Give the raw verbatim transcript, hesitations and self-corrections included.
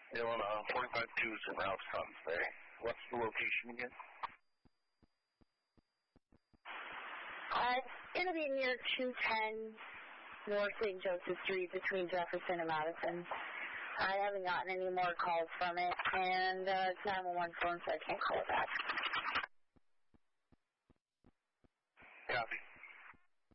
Illinois, uh, forty-five two is in Ralph's Sons Bay. What's the location again? Uh, it's going to be near two ten North Saint Joseph Street between Jefferson and Madison. I haven't gotten any more calls from it, and uh, it's nine one one phone, so I can't call it back. Copy.